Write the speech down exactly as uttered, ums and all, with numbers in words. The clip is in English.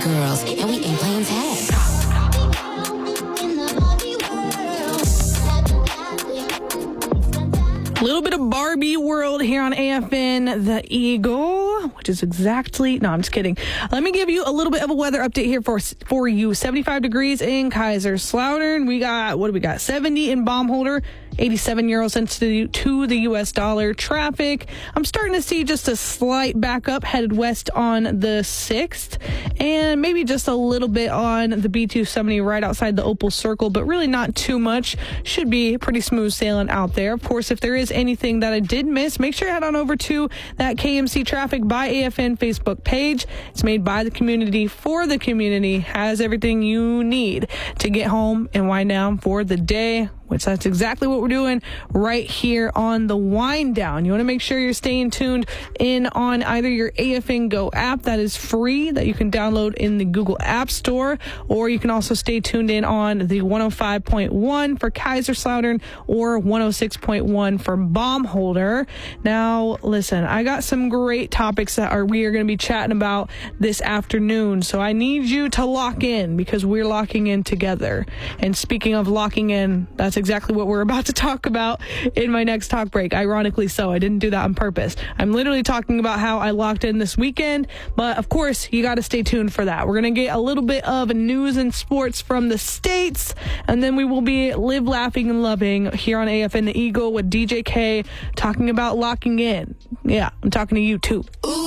girls, and we ain't playing tag. A little bit of Barbie World here on A F N The Eagle, which is exactly, no, I'm just kidding. Let me give you a little bit of a weather update here for for you. seventy-five degrees in Kaiserslautern. We got, what do we got? seventy in Baumholder. eighty-seven euro cents to the, to the U S dollar. Traffic, I'm starting to see just a slight backup headed west on the sixth, and maybe just a little bit on the B two seventy right outside the Opal Circle, but really not too much. Should be pretty smooth sailing out there. Of course, if there is anything that I did miss, make sure you head on over to that K M C Traffic by A F N Facebook page. It's made by the community for the community, has everything you need to get home and wind down for the day, which that's exactly what we're doing right here on the Wind Down. You want to make sure you're staying tuned in on either your A F N Go app that is free, that you can download in the Google App Store, or you can also stay tuned in on the one oh five point one for Kaiserslautern or one oh six point one for Baumholder. Now, listen, I got some great topics that are we are going to be chatting about this afternoon, so I need you to lock in because we're locking in together. And speaking of locking in, that's exactly what we're about to talk about in my next talk break. Ironically so, I didn't do that on purpose. I'm literally talking about how I locked in this weekend, but of course, you got to stay tuned for that. We're going to get a little bit of news and sports from the States, and then we will be live, laughing, and loving here on A F N The Eagle with D J K talking about locking in. Yeah, I'm talking to you too.